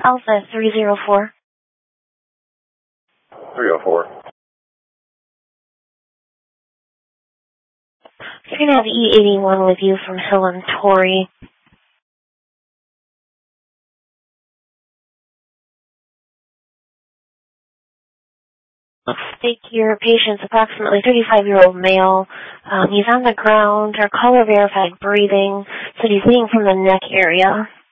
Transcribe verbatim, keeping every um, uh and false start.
Alpha three zero four. three oh four. You're going to have E eighty-one with you from Hill and Torrey. Looks like your patient's approximately thirty-five-year-old male. Um, he's on the ground, our caller verified breathing, so he's bleeding from the neck area.